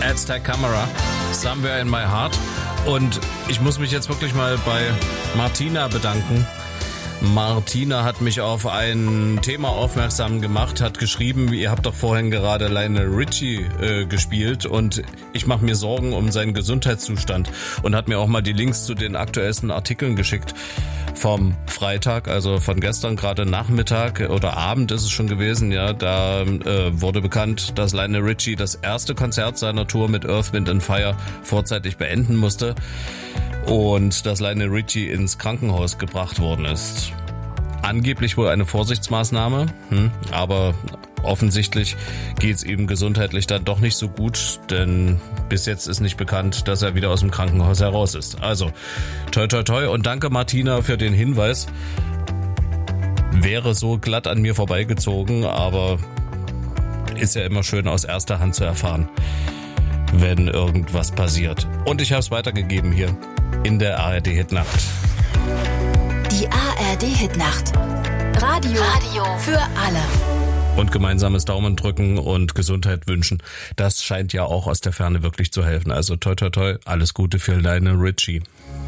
Aztec Camera, Somewhere in My Heart. Und ich muss mich jetzt wirklich mal bei Martina bedanken. Martina hat mich auf ein Thema aufmerksam gemacht, hat geschrieben, ihr habt doch vorhin gerade Lionel Richie gespielt und ich mache mir Sorgen um seinen Gesundheitszustand und hat mir auch mal die Links zu den aktuellsten Artikeln geschickt vom Freitag, also von gestern, gerade Nachmittag oder Abend ist es schon gewesen, ja, da wurde bekannt, dass Lionel Richie das erste Konzert seiner Tour mit Earth, Wind and Fire vorzeitig beenden musste. Und dass Lionel Richie ins Krankenhaus gebracht worden ist. Angeblich wohl eine Vorsichtsmaßnahme, aber offensichtlich geht's ihm gesundheitlich dann doch nicht so gut, denn bis jetzt ist nicht bekannt, dass er wieder aus dem Krankenhaus heraus ist. Also, toi toi toi und danke Martina für den Hinweis. Wäre so glatt an mir vorbeigezogen, aber ist ja immer schön aus erster Hand zu erfahren, wenn irgendwas passiert. Und ich habe es weitergegeben hier in der ARD-Hitnacht. Die ARD-Hitnacht. Radio für alle. Und gemeinsames Daumen drücken und Gesundheit wünschen, das scheint ja auch aus der Ferne wirklich zu helfen. Also toi toi toi, alles Gute für Lionel Richie.